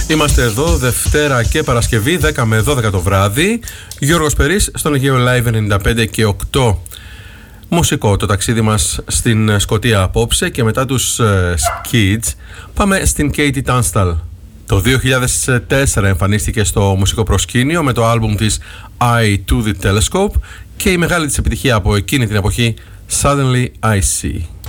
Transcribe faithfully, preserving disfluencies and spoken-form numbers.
Είμαστε εδώ Δευτέρα και Παρασκευή δέκα με δώδεκα το βράδυ. Γιώργος Περής στον Αιγαίο Live ενενήντα πέντε και οκτώ. Μουσικό το ταξίδι μας στην Σκωτία απόψε και μετά τους uh, Skids πάμε στην Katie Tunstall. Το δύο χιλιάδες τέσσερα εμφανίστηκε στο μουσικό προσκήνιο με το άλμπουμ της Eye to the Telescope και η μεγάλη της επιτυχία από εκείνη την εποχή Suddenly I See.